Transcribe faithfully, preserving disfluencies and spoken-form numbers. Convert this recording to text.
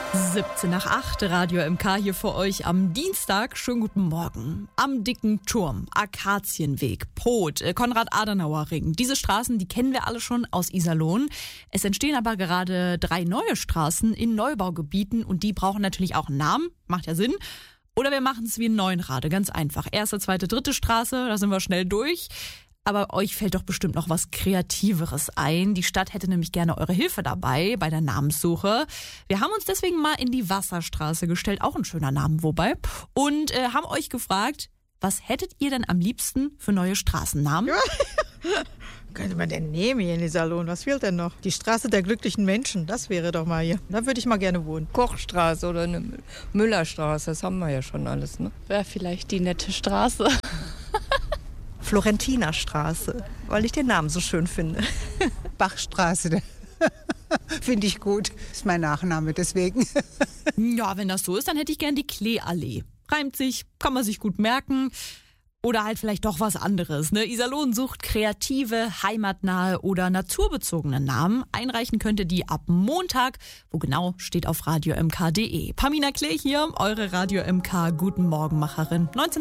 siebzehn nach acht, Radio M K hier für euch am Dienstag. Schönen guten Morgen. Am Dicken Turm, Akazienweg, Pot, Konrad-Adenauer-Ring. Diese Straßen, die kennen wir alle schon aus Iserlohn. Es entstehen aber gerade drei neue Straßen in Neubaugebieten und die brauchen natürlich auch einen Namen. Macht ja Sinn. Oder wir machen es wie in Neuenrade, ganz einfach. Erste, zweite, dritte Straße, da sind wir schnell durch. Aber euch fällt doch bestimmt noch was Kreativeres ein. Die Stadt hätte nämlich gerne eure Hilfe dabei bei der Namenssuche. Wir haben uns deswegen mal in die Wasserstraße gestellt, auch ein schöner Name wobei, und äh, haben euch gefragt, was hättet ihr denn am liebsten für neue Straßennamen? Könnte man denn nehmen hier in Iserlohn? Was fehlt denn noch? Die Straße der glücklichen Menschen, das wäre doch mal hier. Da würde ich mal gerne wohnen. Kochstraße oder eine Müllerstraße, das haben wir ja schon alles, ne? Wäre vielleicht die nette Straße. Florentinerstraße, weil ich den Namen so schön finde. Bachstraße, finde ich gut. Ist mein Nachname, deswegen. Ja, wenn das so ist, dann hätte ich gern die Kleeallee. Reimt sich, kann man sich gut merken. Oder halt vielleicht doch was anderes. Ne? Iserlohn sucht kreative, heimatnahe oder naturbezogene Namen. Einreichen könnt ihr die ab Montag. Wo genau, steht auf radio m k punkt d e. Pamina Klee hier, eure Radio M K Guten Morgenmacherin. neunzehn